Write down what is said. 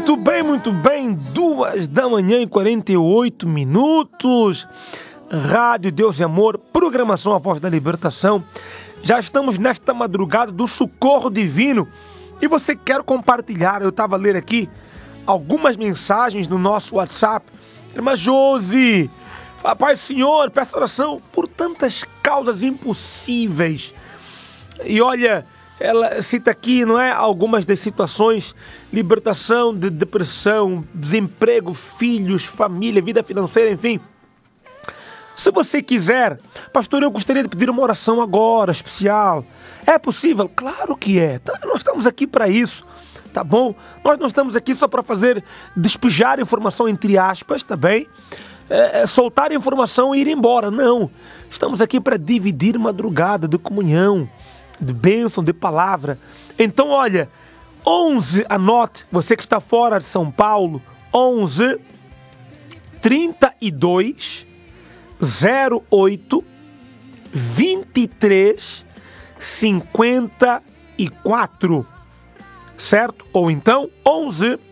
Muito bem, 2h48. Rádio Deus e Amor, programação A Voz da Libertação. Já estamos nesta madrugada do socorro divino e você quer compartilhar. Eu estava a ler aqui algumas mensagens no nosso WhatsApp. Irmã Josi, Pai do Senhor, peço oração por tantas causas impossíveis. E olha, ela cita aqui, não é, algumas das situações: libertação de depressão, desemprego, filhos, família, vida financeira, enfim. Se você quiser, pastor, eu gostaria de pedir uma oração agora, especial. É possível? Claro que é. Nós estamos aqui para isso, tá bom? Nós não estamos aqui só para fazer despejar informação entre aspas, tá bem? Soltar informação e ir embora. Não. Estamos aqui para dividir madrugada de comunhão, de bênção, de palavra. Então, olha, 11, anote, você que está fora de São Paulo, 11 32 08 23 54, certo? Ou então 11